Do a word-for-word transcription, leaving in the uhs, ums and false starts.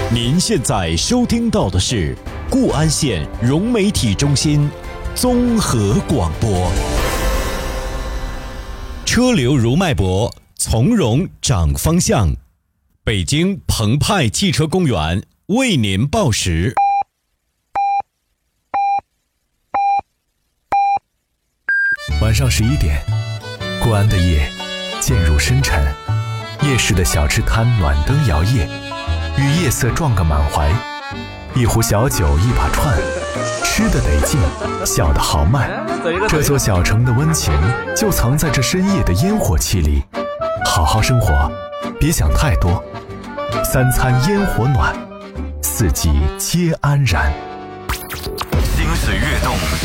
您现在收听到的是固安县融媒体中心综合广播。车流如脉搏，从容掌方向。北京澎湃汽车公园为您报时。 晚上十一点，固安的夜渐入深沉，夜市的小吃摊暖灯摇曳，与夜色撞个满怀。一壶小酒一把串，吃得得劲，笑得豪迈。这座小城的温情就藏在这深夜的烟火气里。好好生活，别想太多。三餐烟火暖，四季皆安然。 心随跃动，